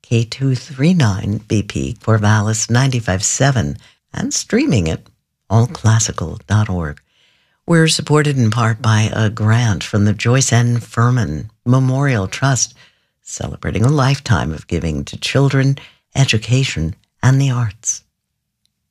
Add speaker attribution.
Speaker 1: K239BP Corvallis 95.7 and streaming at allclassical.org. We're supported in part by a grant from the Joyce N. Furman Memorial Trust, celebrating a lifetime of giving to children, education, and the arts.